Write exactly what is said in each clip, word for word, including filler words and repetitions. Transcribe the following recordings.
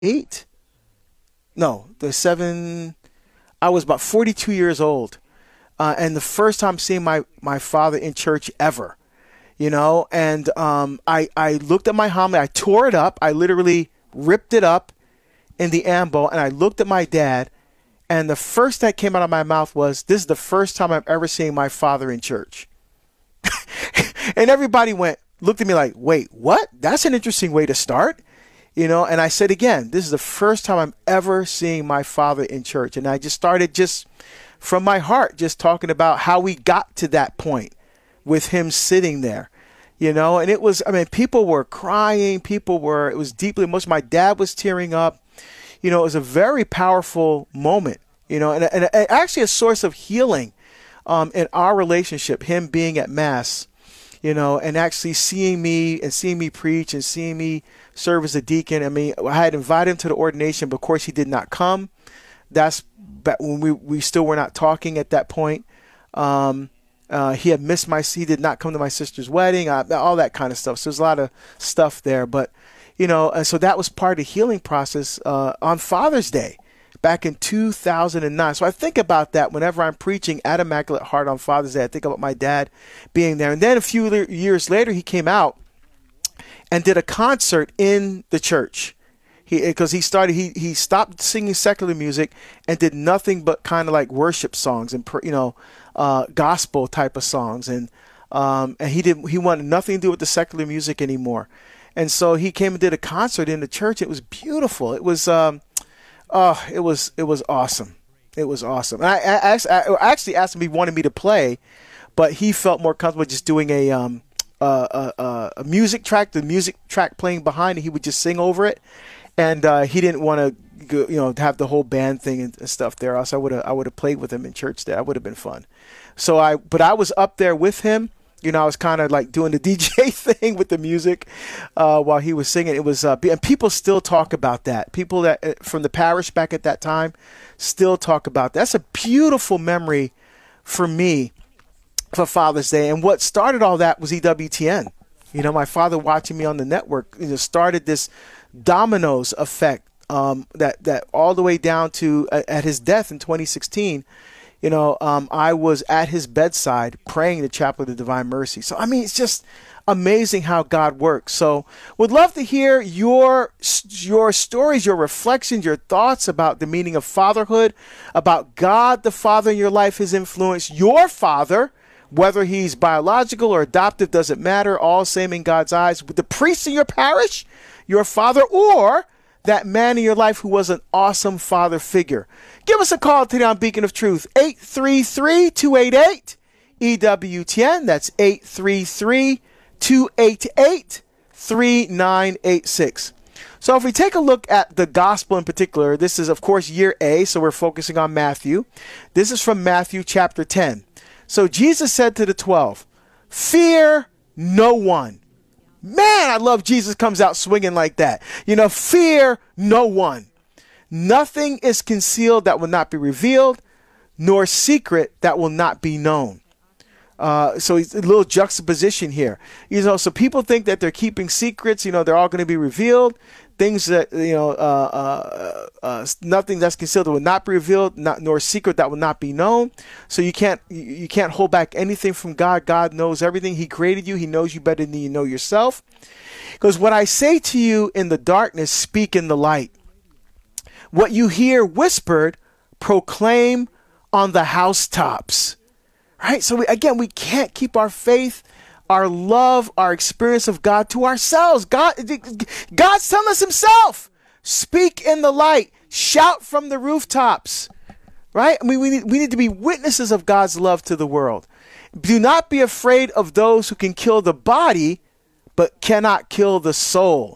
eight. No, the seven. I was about forty-two years old, uh, and the first time seeing my my father in church ever. You know, and um, I I looked at my homily. I tore it up. I literally ripped it up in the ambo, and I looked at my dad. And the first that came out of my mouth was, "This is the first time I've ever seen my father in church." And everybody went, looked at me like, "Wait, what? That's an interesting way to start." You know, and I said again, "This is the first time I'm ever seeing my father in church." And I just started just from my heart, just talking about how we got to that point with him sitting there, you know, and it was, I mean, people were crying. People were, it was deeply emotional. My dad was tearing up. You know, it was a very powerful moment, you know, and, and, and actually a source of healing um, in our relationship, him being at Mass, you know, and actually seeing me and seeing me preach and seeing me serve as a deacon. I mean, I had invited him to the ordination, but of course he did not come. That's back when we, we still were not talking at that point. Um, uh, he had missed my, he did not come to my sister's wedding, uh, all that kind of stuff. So there's a lot of stuff there, but you know, and so that was part of the healing process uh, on Father's Day back in two thousand nine. So I think about that whenever I'm preaching at Immaculate Heart on Father's Day. I think about my dad being there. And then a few le- years later, he came out and did a concert in the church. He, because he started, he he stopped singing secular music and did nothing but kind of like worship songs and, you know, uh, gospel type of songs. And um, and he didn't, he wanted nothing to do with the secular music anymore. And so he came and did a concert in the church. It was beautiful. It was, um, oh, it was, it was awesome. It was awesome. And I, I, I actually asked him if he wanted me to play, but he felt more comfortable just doing a, um, uh, a, a music track, the music track playing behind it. He would just sing over it. And uh, he didn't want to, you know, have the whole band thing and stuff there. Else I would have, I would have played with him in church there. That would have been fun. So I, but I was up there with him. You know, I was kind of like doing the D J thing with the music uh, while he was singing. It was, uh, and people still talk about that. People that uh, from the parish back at that time still talk about that. That's a beautiful memory for me for Father's Day. And what started all that was E W T N. You know, my father watching me on the network, you know, started this dominoes effect um, that that all the way down to uh, at his death in twenty sixteen. You know, um, I was at his bedside praying the Chaplet of Divine Mercy. So, I mean, it's just amazing how God works. So, would love to hear your your stories, your reflections, your thoughts about the meaning of fatherhood, about God the Father in your life, his influence, your father, whether he's biological or adoptive, doesn't matter, all same in God's eyes. With the priest in your parish, your father, or that man in your life who was an awesome father figure. Give us a call today on Beacon of Truth, eight three three, two eight eight, E W T N. That's eight three three, two eight eight, three nine eight six. So if we take a look at the gospel in particular, this is, of course, year A, so we're focusing on Matthew. This is from Matthew chapter ten. So Jesus said to the twelve, "Fear no one." Man, I love Jesus comes out swinging like that. You know, fear no one. Nothing is concealed that will not be revealed, nor secret that will not be known. Uh, so it's a little juxtaposition here. You know, so people think that they're keeping secrets. You know, they're all going to be revealed. Things that, you know, uh, uh, uh, nothing that's concealed that will not be revealed, not, nor secret that will not be known. So you can't you, you can't hold back anything from God. God knows everything. He created you. He knows you better than you know yourself. Because what I say to you in the darkness, speak in the light. What you hear whispered, proclaim on the housetops. Right? So we, again, we can't keep our faith, our love, our experience of God to ourselves. God, God's telling us himself, speak in the light, shout from the rooftops. Right? I mean, we need, we need to be witnesses of God's love to the world. Do not be afraid of those who can kill the body, but cannot kill the soul.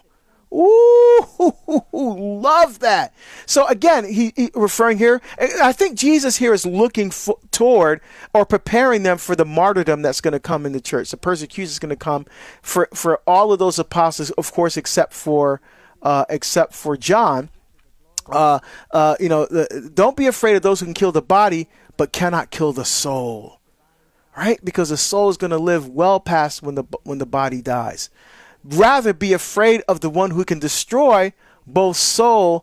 Ooh, love that. So again, he, he referring here, I think Jesus here is looking for, toward or preparing them for the martyrdom that's going to come in the church. The persecution is going to come for, for all of those apostles, of course, except for uh, except for John. Uh, uh, you know, the, don't be afraid of those who can kill the body, but cannot kill the soul. Right? Because the soul is going to live well past when the when the body dies. Rather be afraid of the one who can destroy both soul